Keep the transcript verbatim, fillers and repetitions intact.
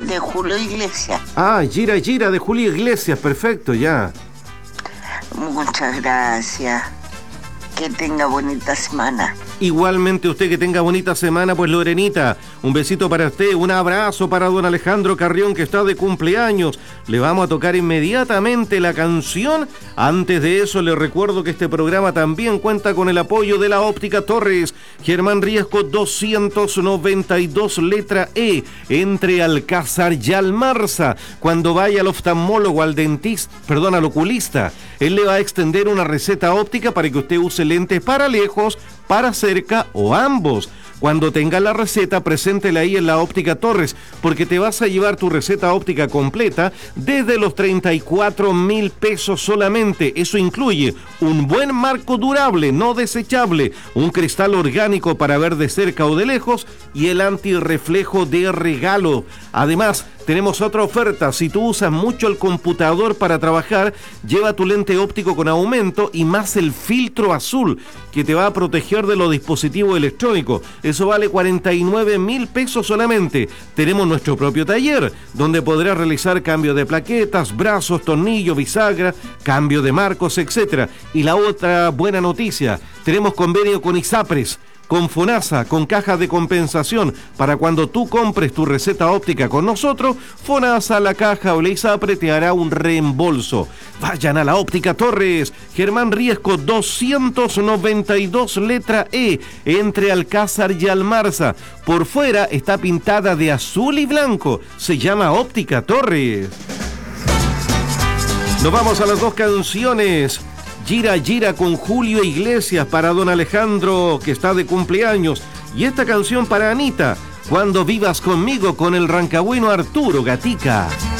de Julio Iglesias. Ah, Gira Gira de Julio Iglesias, perfecto, ya. Muchas gracias. Que tenga bonita semana. Igualmente usted, que tenga bonita semana, pues Lorenita, un besito para usted, un abrazo para don Alejandro Carrión, que está de cumpleaños. Le vamos a tocar inmediatamente la canción. Antes de eso, le recuerdo que este programa también cuenta con el apoyo de la Óptica Torres, Germán Riesco doscientos noventa y dos, letra E, entre Alcázar y Almarza. Cuando vaya al oftalmólogo, al dentista, perdón, al oculista, él le va a extender una receta óptica para que usted use lentes para lejos, para cerca o ambos. Cuando tenga la receta, preséntela ahí en la Óptica Torres, porque te vas a llevar tu receta óptica completa desde los treinta y cuatro mil pesos solamente. Eso incluye un buen marco durable, no desechable, un cristal orgánico para ver de cerca o de lejos y el antirreflejo de regalo. Además, tenemos otra oferta. Si tú usas mucho el computador para trabajar, lleva tu lente óptico con aumento y más el filtro azul, que te va a proteger de los dispositivos electrónicos. Eso vale cuarenta y nueve mil pesos solamente. Tenemos nuestro propio taller, donde podrás realizar cambio de plaquetas, brazos, tornillos, bisagra, cambio de marcos, etcétera. Y la otra buena noticia, tenemos convenio con ISAPRES, con FONASA, con cajas de compensación. Para cuando tú compres tu receta óptica con nosotros, FONASA, la caja o la ISAPRE te hará un reembolso. Vayan a la Óptica Torres, Germán Riesco doscientos noventa y dos, letra E, entre Alcázar y Almarza. Por fuera está pintada de azul y blanco. Se llama Óptica Torres. Nos vamos a las dos canciones. Gira Gira con Julio Iglesias para don Alejandro, que está de cumpleaños, y esta canción para Anita, Cuando vivas conmigo, con el rancagüino Arturo Gatica.